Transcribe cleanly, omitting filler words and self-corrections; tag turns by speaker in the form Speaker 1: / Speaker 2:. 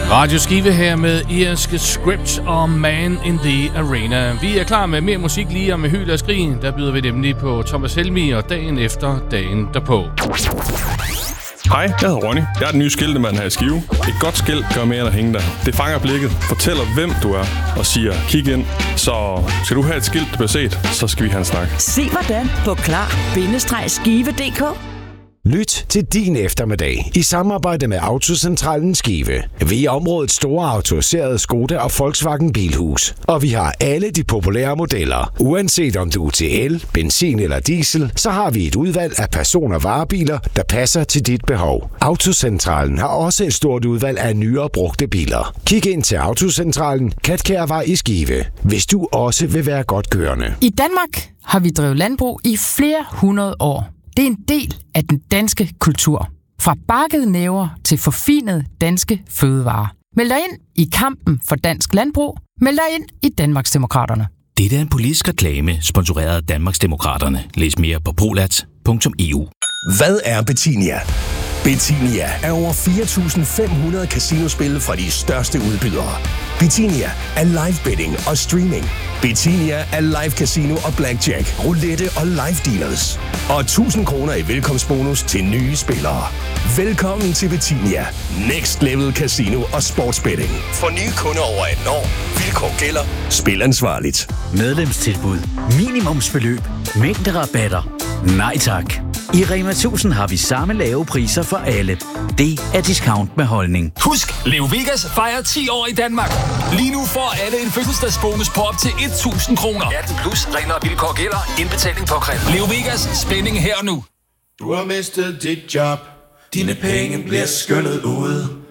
Speaker 1: Radio Skive her med irske Script og Man in the Arena. Vi er klar med mere musik lige om med hyl og skrig. Der byder vi nemlig på Thomas Helmig og dagen efter dagen derpå.
Speaker 2: Hej, jeg hedder Ronny. Jeg er den nye skiltemand her i Skive. Et godt skilt gør mere end at hænge der. Det fanger blikket, fortæller hvem du er og siger, kig ind. Så skal du have et skilt, der bliver set, så skal vi have en snak.
Speaker 3: Se hvordan på klar-skive.dk.
Speaker 4: Lyt til din eftermiddag i samarbejde med Autocentralen Skive. Vi er områdets store autoriserede Skoda og Volkswagen Bilhus. Og vi har alle de populære modeller. Uanset om du er til el, benzin eller diesel, så har vi et udvalg af person- og varebiler, der passer til dit behov. Autocentralen har også et stort udvalg af nyere brugte biler. Kig ind til Autocentralen, Katkærvej i Skive, hvis du også vil være godt kørende.
Speaker 5: I Danmark har vi drevet landbrug i flere hundrede år. Det er en del af den danske kultur. Fra bakkede næver til forfinede danske fødevarer. Meld dig ind i kampen for dansk landbrug. Meld dig ind i Danmarksdemokraterne.
Speaker 6: Dette er en politisk reklame, sponsoreret af Danmarksdemokraterne. Læs mere på prolats.eu.
Speaker 7: Hvad er Betinia? Betinia er over 4.500 casinospil fra de største udbydere. Betinia er live betting og streaming. Betinia er live casino og blackjack, roulette og live dealers. Og 1.000 kroner i velkomstbonus til nye spillere. Velkommen til Betinia. Next level casino og sportsbetting. For nye kunder over 18 år. Vilkår gælder. Spil ansvarligt.
Speaker 8: Medlemstilbud. Minimumsbeløb. Mængderabatter. Nej tak. I Rema 1000 har vi samme lave priser for alle. Det er discount med holdning.
Speaker 9: Husk, Leo Vegas fejrer 10 år i Danmark. Lige nu får alle en fødselsdagsbonus på op til 1.000 kroner. 18 plus, regler og vilkår gælder. Indbetaling på kræft. Leo Vegas, spænding her og nu.
Speaker 10: Du har mistet dit job. Dine penge bliver skyllet ud.